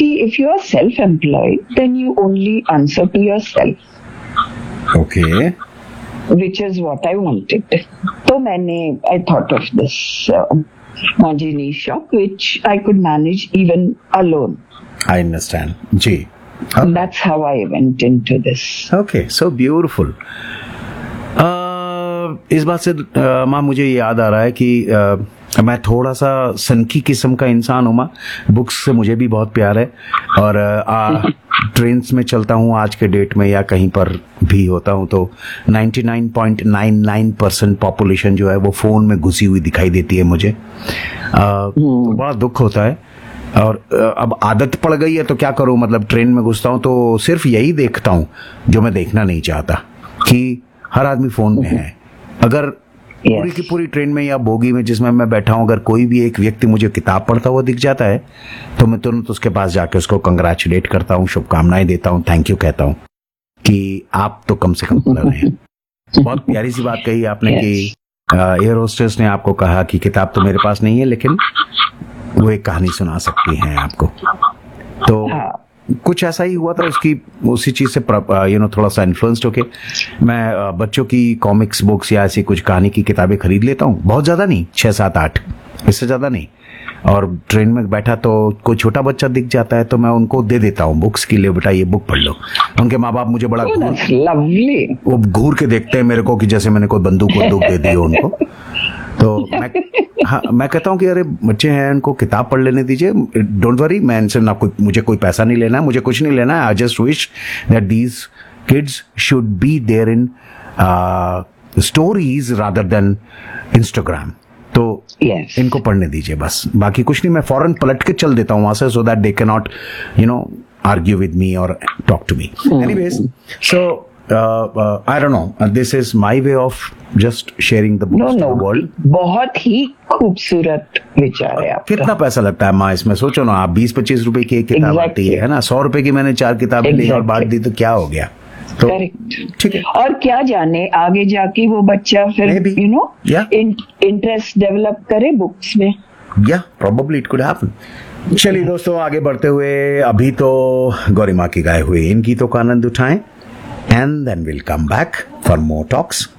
see, if you are self-employed, then you only answer to yourself. Okay. Which is what I wanted. So I thought of this Monjini shop, which I could manage even alone. I understand. Ji. That's how I went into this. Okay, so beautiful. इस बात से माँ मुझे याद आ रहा है कि मैं थोड़ा सा सनकी किस्म का इंसान हूँ माँ. बुक्स से मुझे भी बहुत प्यार है और ट्रेन्स में चलता हूँ आज के डेट में या कहीं पर भी होता हूँ तो 99.99% पॉपुलेशन जो है वो फोन में घुसी हुई दिखाई देती है मुझे. तो बड़ा दुख होता है और अब आदत पड़ गई है तो क्या करूँ. मतलब ट्रेन में घुसता हूँ तो सिर्फ यही देखता हूँ जो मैं देखना नहीं चाहता कि हर आदमी फोन में है. अगर पूरी की पूरी ट्रेन में या बोगी में जिसमें मैं बैठा हूं अगर कोई भी एक व्यक्ति मुझे किताब पढ़ता हुआ दिख जाता है तो मैं तुरंत उसके पास जाके उसको कंग्रेचुलेट करता हूं, शुभकामनाएं देता हूं, थैंक यू कहता हूं कि आप तो कम से कम पढ़ रहे हैं. बहुत प्यारी सी बात कही आपने कि एयर होस्टेस ने आपको कहा कि किताब तो मेरे पास नहीं है लेकिन वो एक कहानी सुना सकती हैं आपको. तो कुछ ऐसा ही हुआ था उसी चीज से थोड़ा सा इन्फ्लुएंस्ड होके मैं बच्चों की कॉमिक्स बुक्स या ऐसी कुछ कहानी की किताबें खरीद लेता हूँ. बहुत ज्यादा नहीं, 6, 7, 8, इससे ज्यादा नहीं. और ट्रेन में बैठा तो कोई छोटा बच्चा दिख जाता है तो मैं उनको दे देता हूँ बुक्स के लिए, बेटा ये बुक पढ़ लो. उनके माँ बाप मुझे बड़ा वो घूर के देखते हैं मेरे को कि जैसे मैंने कोई बंदूक दे दी हो उनको. तो मैं कहता हूँ कि अरे बच्चे हैं उनको किताब पढ़ लेने दीजिए, डोंट वरी. मैं इनसे मुझे कोई पैसा नहीं लेना है, मुझे कुछ नहीं लेना है. I just wish that these kids should be there in stories rather than Instagram. तो इनको पढ़ने दीजिए बस, बाकी कुछ नहीं. मैं फौरन पलट के चल देता हूँ वहां से so that they can not argue with me or talk to me. Anyways, so I don't know. This is my way of just sharing the books to the world. बहुत ही खूबसूरत विचार है आपका. कितना पैसा लगता है माँ इसमें? सोचो ना आप, 20-25 रुपए की एक किताब आती है ना. 100 रुपए की मैंने 4 किताबें ली और बांट दी तो क्या हो गया. तो ठीक है. और क्या जाने आगे जाके वो बच्चा फिर इंटरेस्ट डेवलप करे बुक्स में. probably it could happen. चलिए दोस्तों आगे बढ़ते हुए अभी तो गौरी माँ की गाए हुए इन गीतों का आनंद उठाएं and then we'll come back for more talks.